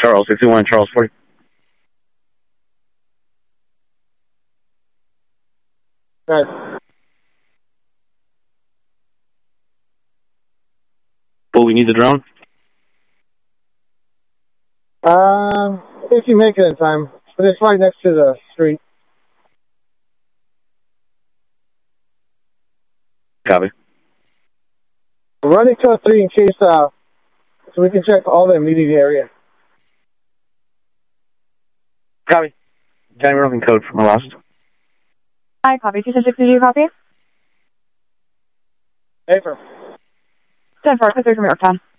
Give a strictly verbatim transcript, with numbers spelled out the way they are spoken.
Charles, sixty-one, Charles forty. Right. Well, we need the drone? Um, if you make it in time. But it's right next to the street. Copy. We're running code three in case, uh, so we can check all the immediate area. Copy. Johnny, we're looking code from the last. Hi, copy. two six, did you copy? Paper. ten four, click through from Yorktown.